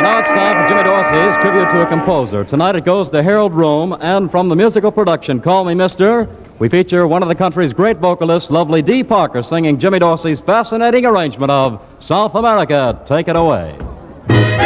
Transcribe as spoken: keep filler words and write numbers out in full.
now it's time for Jimmy Dorsey's tribute to a composer. Tonight it goes to Harold Rome, and from the musical production Call Me Mister, we feature one of the country's great vocalists, lovely Dee Parker, singing Jimmy Dorsey's fascinating arrangement of South America. Take it away.